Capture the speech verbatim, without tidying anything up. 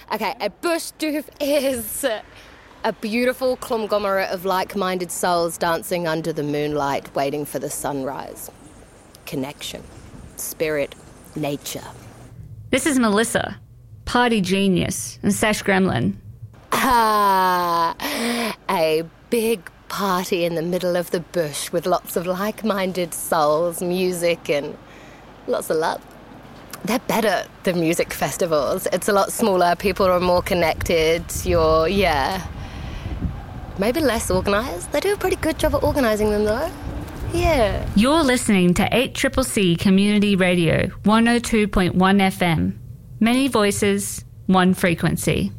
Okay, a bush doof is a beautiful conglomerate of like-minded souls dancing under the moonlight, waiting for the sunrise. Connection, spirit, nature. This is Melissa, party genius, and Sash Gremlin. Ah, a big party in the middle of the bush with lots of like-minded souls, music, and lots of love. They're better than music festivals. It's a lot smaller, people are more connected, you're, yeah. Maybe less organised. They do a pretty good job at organising them, though. Yeah. You're listening to eight C C C Community Radio, one oh two point one F M. Many voices, one frequency.